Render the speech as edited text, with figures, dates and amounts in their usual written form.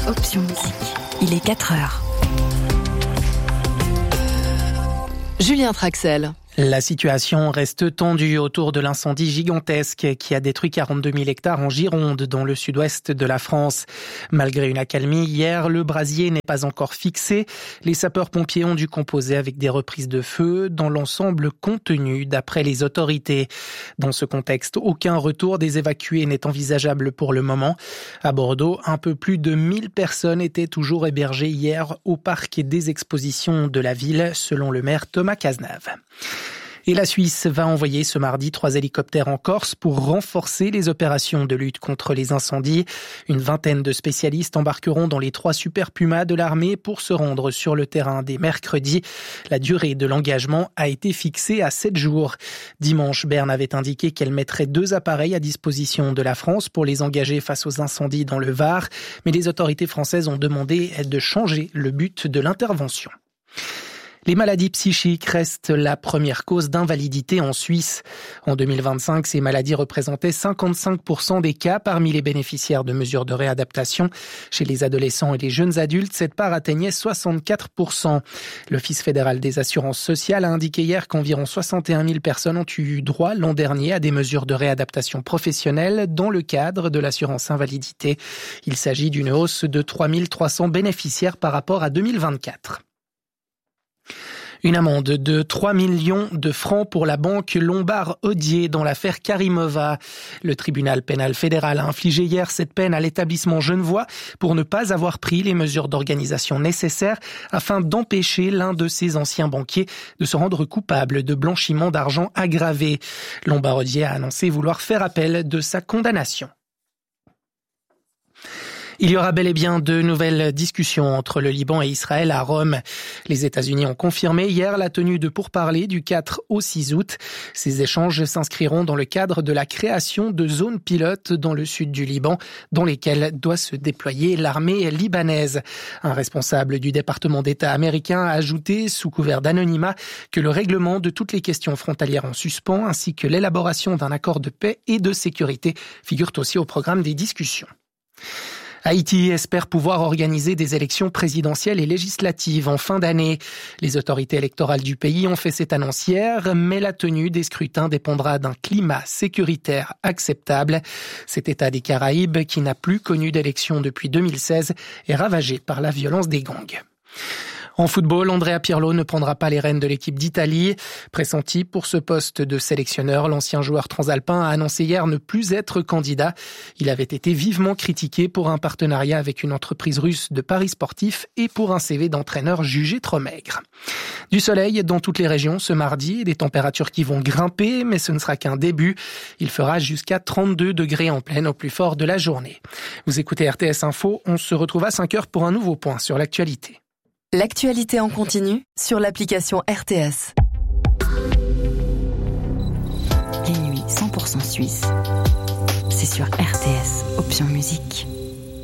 Option Musique. Il est 4h. Julien Traxel. La situation reste tendue autour de l'incendie gigantesque qui a détruit 42 000 hectares en Gironde, dans le sud-ouest de la France. Malgré une accalmie hier, le brasier n'est pas encore fixé. Les sapeurs-pompiers ont dû composer avec des reprises de feu dans l'ensemble contenu, d'après les autorités. Dans ce contexte, aucun retour des évacués n'est envisageable pour le moment. À Bordeaux, un peu plus de 1000 personnes étaient toujours hébergées hier au parc des expositions de la ville, selon le maire Thomas Cazenave. Et la Suisse va envoyer ce mardi 3 hélicoptères en Corse pour renforcer les opérations de lutte contre les incendies. Une vingtaine de spécialistes embarqueront dans les 3 Super Pumas de l'armée pour se rendre sur le terrain dès mercredi. La durée de l'engagement a été fixée à 7 jours. Dimanche, Berne avait indiqué qu'elle mettrait 2 appareils à disposition de la France pour les engager face aux incendies dans le Var. Mais les autorités françaises ont demandé de changer le but de l'intervention. Les maladies psychiques restent la première cause d'invalidité en Suisse. En 2025, ces maladies représentaient 55% des cas parmi les bénéficiaires de mesures de réadaptation. Chez les adolescents et les jeunes adultes, cette part atteignait 64%. L'Office fédéral des assurances sociales a indiqué hier qu'environ 61 000 personnes ont eu droit l'an dernier à des mesures de réadaptation professionnelle dans le cadre de l'assurance invalidité. Il s'agit d'une hausse de 3 300 bénéficiaires par rapport à 2024. Une amende de 3 millions de francs pour la banque Lombard-Odier dans l'affaire Karimova. Le tribunal pénal fédéral a infligé hier cette peine à l'établissement genevois pour ne pas avoir pris les mesures d'organisation nécessaires afin d'empêcher l'un de ses anciens banquiers de se rendre coupable de blanchiment d'argent aggravé. Lombard-Odier a annoncé vouloir faire appel de sa condamnation. Il y aura bel et bien de nouvelles discussions entre le Liban et Israël à Rome. Les États-Unis ont confirmé hier la tenue de pourparlers du 4 au 6 août. Ces échanges s'inscriront dans le cadre de la création de zones pilotes dans le sud du Liban, dans lesquelles doit se déployer l'armée libanaise. Un responsable du département d'État américain a ajouté, sous couvert d'anonymat, que le règlement de toutes les questions frontalières en suspens, ainsi que l'élaboration d'un accord de paix et de sécurité, figurent aussi au programme des discussions. Haïti espère pouvoir organiser des élections présidentielles et législatives en fin d'année. Les autorités électorales du pays ont fait cette annonce hier, mais la tenue des scrutins dépendra d'un climat sécuritaire acceptable. Cet État des Caraïbes, qui n'a plus connu d'élections depuis 2016, est ravagé par la violence des gangs. En football, Andrea Pirlo ne prendra pas les rênes de l'équipe d'Italie. Pressenti pour ce poste de sélectionneur, l'ancien joueur transalpin a annoncé hier ne plus être candidat. Il avait été vivement critiqué pour un partenariat avec une entreprise russe de paris sportifs et pour un CV d'entraîneur jugé trop maigre. Du soleil dans toutes les régions ce mardi, des températures qui vont grimper, mais ce ne sera qu'un début. Il fera jusqu'à 32 degrés en pleine au plus fort de la journée. Vous écoutez RTS Info, on se retrouve à 5h pour un nouveau point sur l'actualité. L'actualité en continu sur l'application RTS. Les nuits 100% suisses, c'est sur RTS, Option Musique.